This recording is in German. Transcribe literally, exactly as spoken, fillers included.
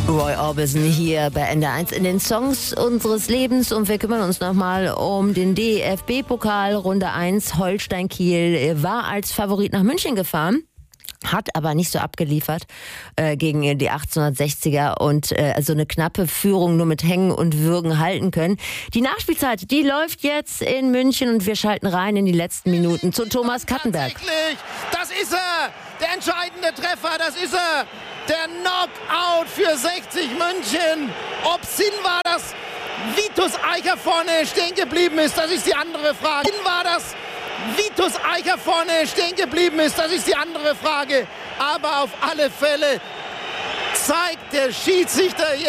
Roy Orbison hier bei N D R eins in den Songs unseres Lebens und wir kümmern uns nochmal um den D F B-Pokal Runde eins. Holstein Kiel war als Favorit nach München gefahren, hat aber nicht so abgeliefert äh, gegen die achtzehnhundertsechziger und äh, also eine knappe Führung nur mit Hängen und Würgen halten können. Die Nachspielzeit, die läuft jetzt in München und wir schalten rein in die letzten Minuten zu Thomas Kattenberg. Tatsächlich, das ist er, der entscheidende Treffer, das ist er, der Knockout für sechzig München. Ob Sinn war, dass Vitus Eicher vorne stehen geblieben ist, das ist die andere Frage. Sinn war, dass Vitus Eicher vorne stehen geblieben ist, das ist die andere Frage. Aber auf alle Fälle zeigt der Schiedsrichter jetzt